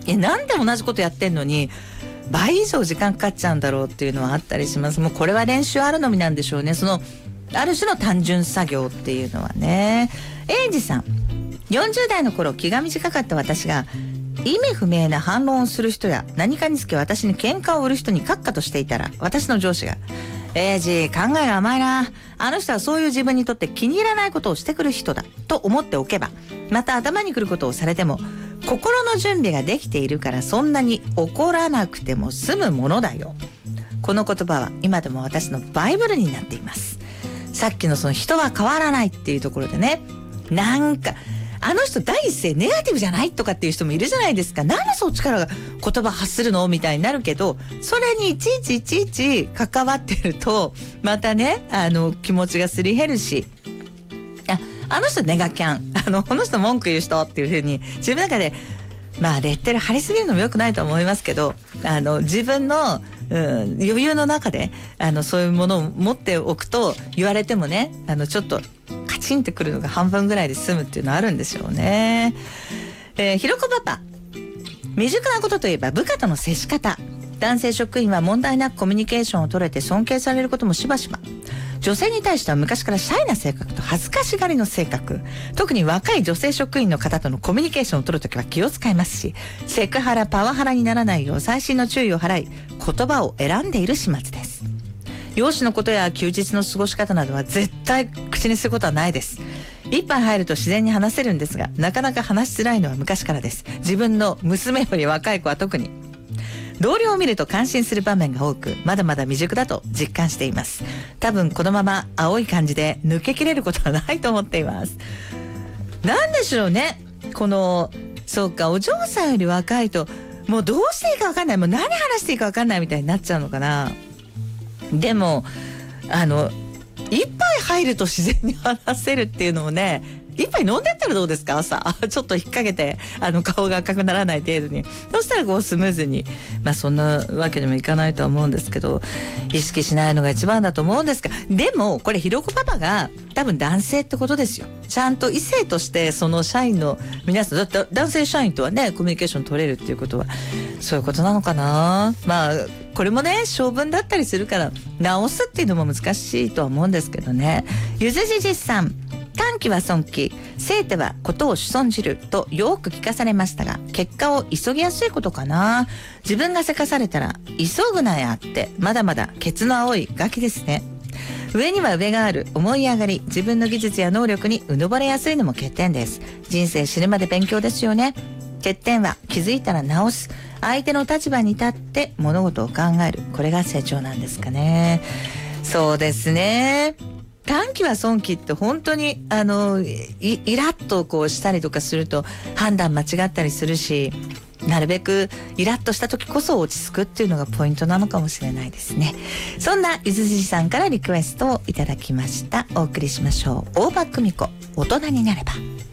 なんで同じことやってんのに倍以上時間かかっちゃうんだろうっていうのはあったりします。もうこれは練習あるのみなんでしょうね。そのある種の単純作業っていうのはね。英二さん、40代の頃気が短かった私が意味不明な反論をする人や何かにつけ私に喧嘩を売る人に閣下としていたら、私の上司が英二考えが甘いな、あの人はそういう自分にとって気に入らないことをしてくる人だと思っておけば、また頭にくることをされても心の準備ができているからそんなに怒らなくても済むものだよ。この言葉は今でも私のバイブルになっています。さっきのその人は変わらないっていうところでね、なんかあの人第一声ネガティブじゃないとかっていう人もいるじゃないですか。なんでそう力が言葉発するのみたいになるけど、それにいちいち関わってるとまたね、気持ちがすり減るし、あの人ネガキャン、この人文句言う人っていう風に自分の中でレッテル貼りすぎるのも良くないと思いますけど、自分の余裕の中でそういうものを持っておくと、言われてもね、ちょっとカチンってくるのが半分ぐらいで済むっていうのはあるんでしょうね。ひろこパパ、未熟なことといえば部下との接し方。男性職員は問題なくコミュニケーションを取れて尊敬されることもしばしば。女性に対しては昔からシャイな性格と恥ずかしがりの性格。特に若い女性職員の方とのコミュニケーションを取るときは気を使いますし、セクハラパワハラにならないよう細心の注意を払い、言葉を選んでいる始末です。容姿のことや休日の過ごし方などは絶対口にすることはないです。一杯入ると自然に話せるんですが、なかなか話しづらいのは昔からです。自分の娘より若い子は特に。同僚を見ると感心する場面が多く、まだまだ未熟だと実感しています。多分このまま青い感じで抜けきれることはないと思っています。なんでしょうね、そうか、お嬢さんより若いともうどうしていいか分かんない、もう何話していいか分かんないみたいになっちゃうのかな。でも一杯入ると自然に話せるっていうのもね、一杯飲んでったらどうですか、朝ちょっと引っ掛けて顔が赤くならない程度に。そしたらスムーズに、そんなわけにもいかないとは思うんですけど、意識しないのが一番だと思うんですが、でもこれひろこパパが多分男性ってことですよ。ちゃんと異性としてその社員の皆さん、だって男性社員とはねコミュニケーション取れるっていうことはそういうことなのかな。これもね性分だったりするから直すっていうのも難しいとは思うんですけどね。ゆずじじさん、短気は損気、せいてはことを主損じるとよく聞かされましたが、結果を急ぎやすいことかな。自分がせかされたら急ぐなやって、まだまだケツの青いガキですね。上には上がある思い上がり、自分の技術や能力にうぬぼれやすいのも欠点です。人生死ぬまで勉強ですよね。欠点は気づいたら直す、相手の立場に立って物事を考える、これが成長なんですかね。そうですね、短気は損気って本当にイラッとしたりとかすると判断間違ったりするし、なるべくイラッとした時こそ落ち着くっていうのがポイントなのかもしれないですね。そんなゆずじさんからリクエストをいただきました。お送りしましょう。大場久美子、大人になれば。